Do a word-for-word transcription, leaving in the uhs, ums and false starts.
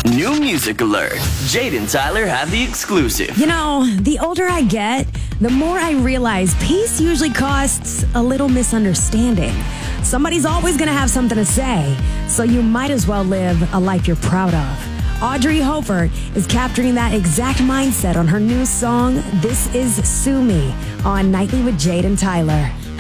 New music alert. Jade and Tyler have the exclusive. You know, the older I get, the more I realize peace usually costs a little misunderstanding. Somebody's always going to have something to say, so you might as well live a life you're proud of. Audrey Hofer is capturing that exact mindset on her new song, This Is Sue Me, on Nightly with Jade and Tyler.